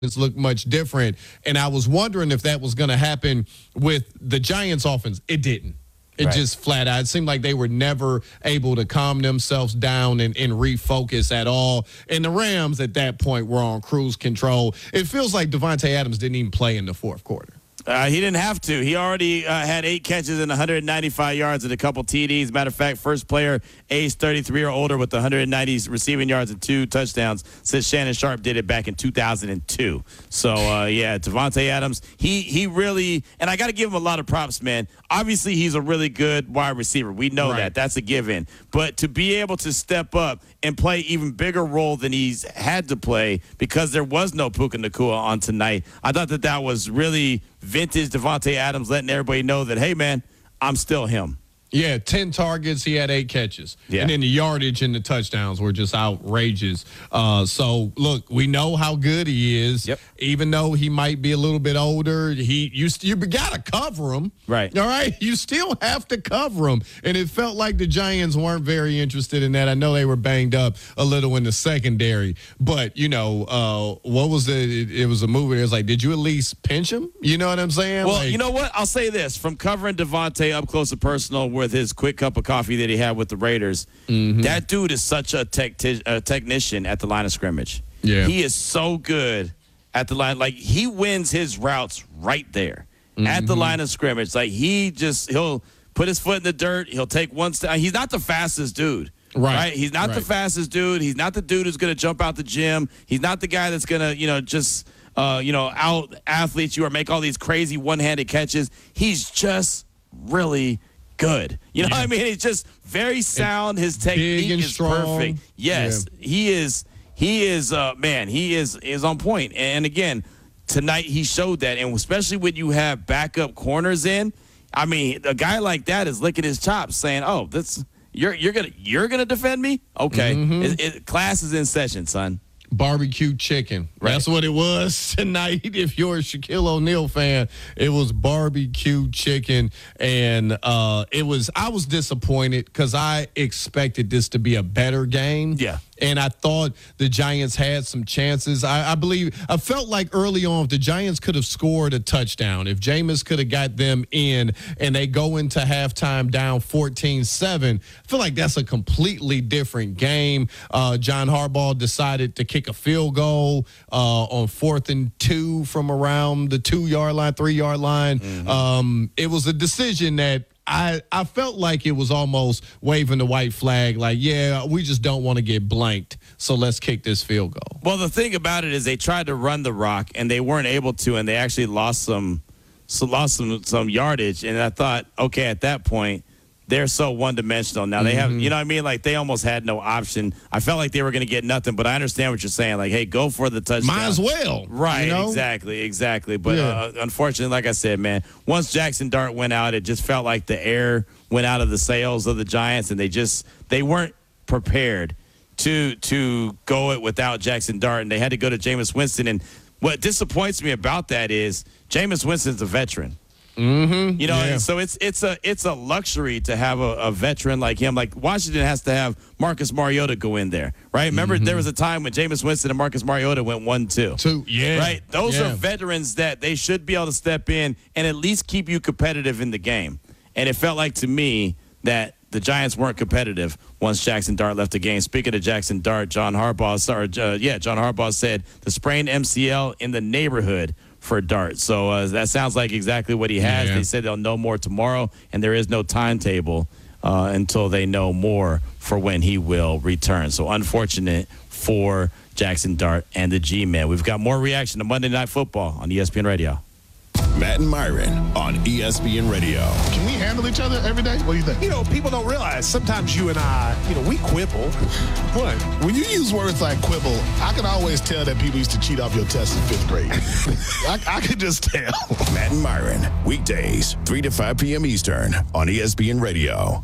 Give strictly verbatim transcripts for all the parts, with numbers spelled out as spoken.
It's looked much different. And I was wondering if that was going to happen with the Giants offense. It didn't. It right. just flat out. It seemed like they were never able to calm themselves down and, and refocus at all. And the Rams at that point were on cruise control. It feels like Davante Adams didn't even play in the fourth quarter. Uh, he didn't have to. He already uh, had eight catches and one hundred ninety-five yards and a couple T Ds. Matter of fact, first player age thirty-three or older with one hundred ninety receiving yards and two touchdowns since Shannon Sharp did it back in two thousand two. So, uh, yeah, Davante Adams, he he really – and I got to give him a lot of props, man. Obviously, he's a really good wide receiver. We know right. that. That's a given. But to be able to step up and play even bigger role than he's had to play because there was no Puka Nacua on tonight, I thought that that was really – vintage Davante Adams letting everybody know that, hey, man, I'm still him. Yeah, ten targets. He had eight catches. Yeah. And then the yardage and the touchdowns were just outrageous. Uh, so, look, we know how good he is. Yep. Even though he might be a little bit older, he you, you got to cover him. Right. All right? You still have to cover him. And it felt like the Giants weren't very interested in that. I know they were banged up a little in the secondary. But, you know, uh, what was it? it? It was a movie. It was like, did you at least pinch him? You know what I'm saying? Well, like, you know what? I'll say this. From covering Davante up close and personal with his quick cup of coffee that he had with the Raiders, mm-hmm. that dude is such a, tech a technician at the line of scrimmage. Yeah. He is so good at the line. Like, he wins his routes right there mm-hmm. at the line of scrimmage. Like, he just, he'll put his foot in the dirt. He'll take one step. He's not the fastest dude. Right. right. He's not right. the fastest dude. He's not the dude who's going to jump out the gym. He's not the guy that's going to, you know, just, uh, you know, out athlete you or make all these crazy one-handed catches. He's just really good. You know yeah. what I mean? He's just very sound. His technique is strong. Perfect. Yes, yeah. he is. He is. Uh, man, he is is on point. And again, tonight he showed that. And especially when you have backup corners in, I mean, a guy like that is licking his chops, saying, "Oh, that's you're you're gonna you're gonna defend me? Okay, mm-hmm. it, it, class is in session, son." Barbecue chicken. Right. That's what it was tonight. If you're a Shaquille O'Neal fan, it was barbecue chicken. And uh, it was, I was disappointed because I expected this to be a better game. Yeah. And I thought the Giants had some chances. I, I believe, I felt like early on, if the Giants could have scored a touchdown, if Jameis could have got them in and they go into halftime down fourteen seven, I feel like that's a completely different game. Uh, John Harbaugh decided to kick a field goal uh, on fourth and two from around the two-yard line, three-yard line. Mm-hmm. Um, it was a decision that I, I felt like it was almost waving the white flag, like, yeah, we just don't want to get blanked, so let's kick this field goal. Well, the thing about it is they tried to run the rock, and they weren't able to, and they actually lost some so lost some, some yardage. And I thought, okay, at that point, they're so one-dimensional. Now, they have, you know what I mean? Like, they almost had no option. I felt like they were going to get nothing, but I understand what you're saying. Like, hey, go for the touchdown. Might as well. Right, you know? exactly, exactly. But yeah. uh, unfortunately, like I said, man, once Jackson Dart went out, it just felt like the air went out of the sails of the Giants, and they just they weren't prepared to to go it without Jackson Dart, and they had to go to Jameis Winston. And what disappoints me about that is Jameis Winston's a veteran. Mm-hmm. You know, yeah. so it's it's a it's a luxury to have a, a veteran like him. Like Washington has to have Marcus Mariota go in there, right? Remember, mm-hmm. there was a time when Jameis Winston and Marcus Mariota went one two. Two, yeah. Right? Those yeah. are veterans that they should be able to step in and at least keep you competitive in the game. And it felt like to me that the Giants weren't competitive once Jackson Dart left the game. Speaking of Jackson Dart, John Harbaugh, sorry, uh, yeah, John Harbaugh said the sprained M C L in the neighborhood for Dart. So uh, that sounds like exactly what he has. Yeah. They said they'll know more tomorrow, and there is no timetable uh, until they know more for when he will return. So unfortunate for Jackson Dart and the G-Men. We've got more reaction to Monday Night Football on E S P N Radio. Matt and Myron on E S P N Radio. Can we handle each other every day? What do you think? You know, people don't realize sometimes you and I, you know, we quibble. What? When you use words like quibble, I can always tell that people used to cheat off your test in fifth grade. I, I can just tell. Matt and Myron, weekdays, three to five p.m. Eastern on E S P N Radio.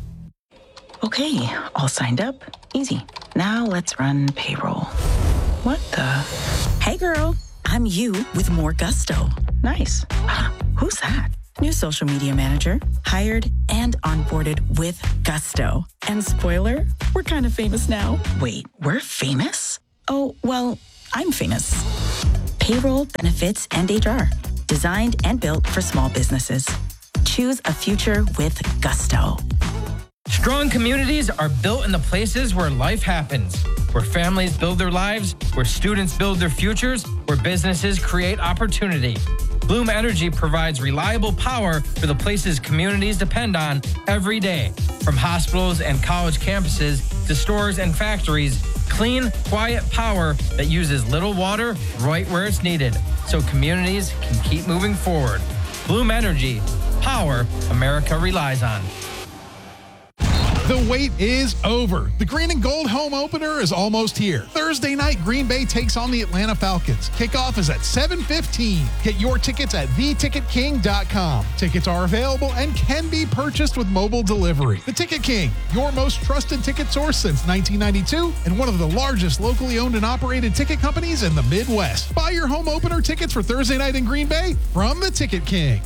Okay, all signed up. Easy. Now let's run payroll. What the? Hey, girl. I'm you with more gusto. Nice. Who's that? New social media manager, hired and onboarded with gusto. And spoiler, we're kind of famous now. Wait, we're famous? Oh, well, I'm famous. payroll, benefits, and H R. Designed and built for small businesses. Choose a future with Gusto. Strong communities are built in the places where life happens, where families build their lives, where students build their futures, where businesses create opportunity. Bloom Energy provides reliable power for the places communities depend on every day. From hospitals and college campuses to stores and factories, clean, quiet power that uses little water right where it's needed, so communities can keep moving forward. Bloom Energy, power America relies on. The wait is over. The Green and Gold home opener is almost here. Thursday night, Green Bay takes on the Atlanta Falcons. Kickoff is at seven fifteen. Get your tickets at the ticket king dot com. Tickets are available and can be purchased with mobile delivery. The Ticket King, your most trusted ticket source since nineteen ninety-two and one of the largest locally owned and operated ticket companies in the Midwest. Buy your home opener tickets for Thursday night in Green Bay from the Ticket King.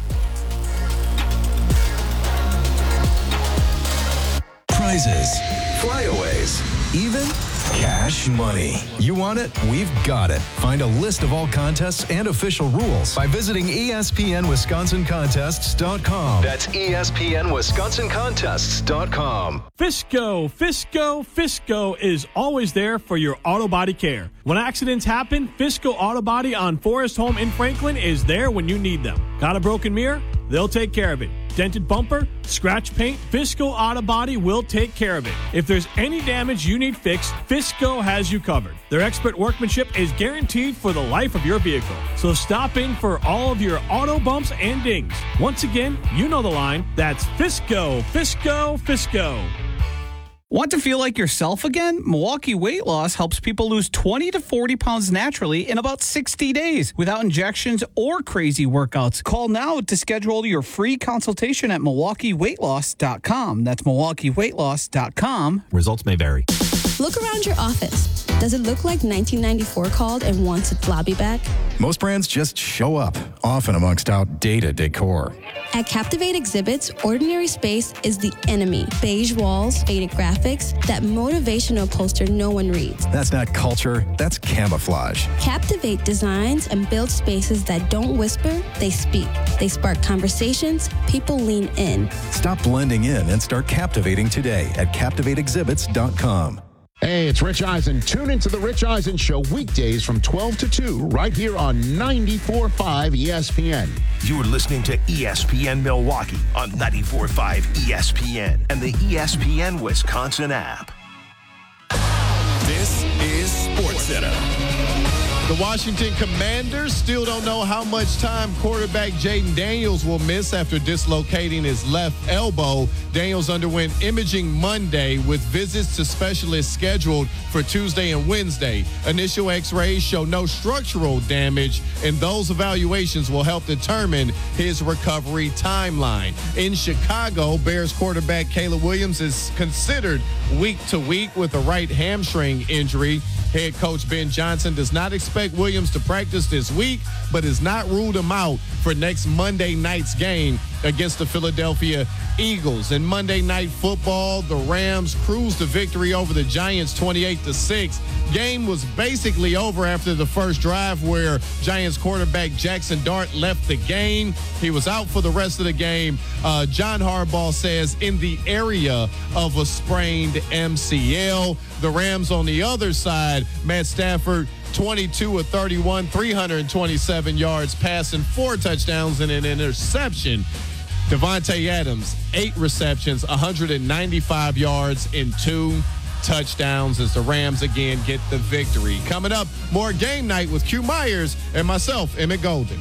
Prizes, flyaways, even cash money. You want it? We've got it. Find a list of all contests and official rules by visiting E S P N Wisconsin Contests dot com. That's E S P N Wisconsin Contests dot com. Fisco, Fisco, Fisco is always there for your auto body care. When accidents happen, Fisco Auto Body on Forest Home in Franklin is there when you need them. Got a broken mirror? They'll take care of it. Dented bumper, scratch paint, Fisco Auto Body will take care of it. If there's any damage you need fixed, Fisco has you covered. Their expert workmanship is guaranteed for the life of your vehicle. So stop in for all of your auto bumps and dings. Once again, you know the line. That's Fisco, Fisco, Fisco. Want to feel like yourself again? Milwaukee Weight Loss helps people lose twenty to forty pounds naturally in about sixty days without injections or crazy workouts. Call now to schedule your free consultation at milwaukee weight loss dot com. That's milwaukee weight loss dot com. Results may vary. Look around your office. Does it look like nineteen ninety-four called and wants its lobby back? Most brands just show up, often amongst outdated decor. At Captivate Exhibits, ordinary space is the enemy. Beige walls, faded graphics, that motivational poster no one reads. That's not culture, that's camouflage. Captivate designs and builds spaces that don't whisper, they speak. They spark conversations, people lean in. Stop blending in and start captivating today at captivate exhibits dot com. Hey, it's Rich Eisen. Tune into The Rich Eisen Show weekdays from twelve to two right here on ninety-four point five E S P N. You're listening to E S P N Milwaukee on ninety-four point five E S P N and the E S P N Wisconsin app. This is SportsCenter. The Washington Commanders still don't know how much time quarterback Jaden Daniels will miss after dislocating his left elbow. Daniels underwent imaging Monday with visits to specialists scheduled for Tuesday and Wednesday. Initial x-rays show no structural damage, and those evaluations will help determine his recovery timeline. In Chicago, Bears quarterback Caleb Williams is considered week to week with a right hamstring injury. Head coach Ben Johnson does not expect Williams to practice this week, but has not ruled him out for next Monday night's game against the Philadelphia Eagles. In Monday Night Football, the Rams cruised to victory over the Giants twenty-eight to six. Game was basically over after the first drive where Giants quarterback Jackson Dart left the game. He was out for the rest of the game. Uh, John Harbaugh says in the area of a sprained M C L. The Rams on the other side, Matt Stafford, twenty-two of thirty-one, three hundred twenty-seven yards passing, four touchdowns and an interception. Devontae Adams, eight receptions, one hundred ninety-five yards and two touchdowns as the Rams again get the victory. Coming up, more Game Night with Q Myers and myself, Emmett Golden.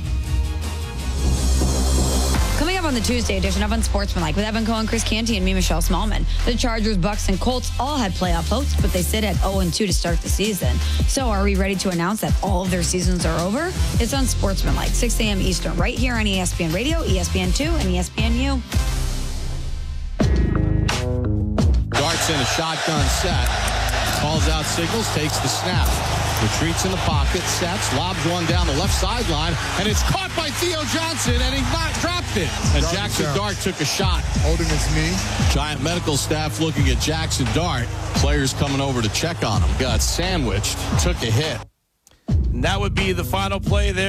Coming up on the Tuesday edition of Unsportsmanlike with Evan Cohen, Chris Canty, and me, Michelle Smallman. The Chargers, Bucks, and Colts all had playoff hopes, but they sit at oh and two to start the season. So are we ready to announce that all of their seasons are over? It's Unsportsmanlike, six a.m. Eastern, right here on E S P N Radio, E S P N two, and E S P N U. Darts in a shotgun set. Calls out signals, takes the snap. Retreats in the pocket, sets, lobs one down the left sideline, and it's caught by Theo Johnson, and he not dropped it. And Jackson Dart took a shot. Holding his knee. Giant medical staff looking at Jackson Dart. Players coming over to check on him. Got sandwiched, took a hit. And that would be the final play there.